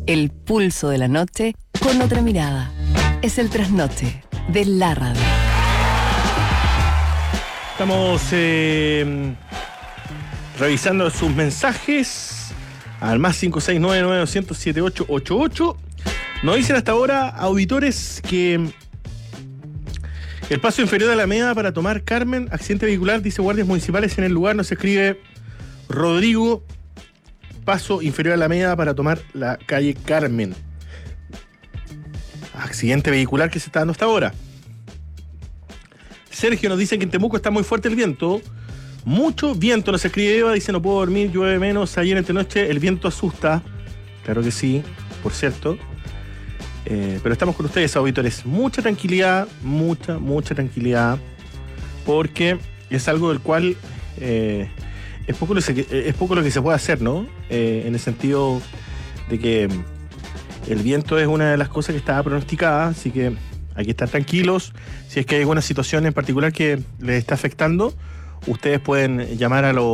El pulso de la noche con otra mirada. Es el trasnoche de la radio. Estamos revisando sus mensajes al más 569-900-7888. Nos dicen hasta ahora, auditores, que el paso inferior de la Alameda para tomar Carmen, accidente vehicular, dice guardias municipales en el lugar. Nos escribe Rodrigo, paso inferior a la Alameda para tomar la calle Carmen. Accidente vehicular que se está dando hasta ahora. Sergio nos dice que en Temuco está muy fuerte el viento. Mucho viento, nos escribe Eva, dice no puedo dormir, llueve menos, ayer entre noche el viento asusta. Claro que sí, por cierto. Pero estamos con ustedes, auditores. Mucha tranquilidad, mucha tranquilidad, porque es algo del cual es poco lo que se puede hacer, ¿no? En el sentido de que el viento es una de las cosas que está pronosticada, así que hay que estar tranquilos. Si es que hay alguna situación en particular que les está afectando, ustedes pueden llamar a los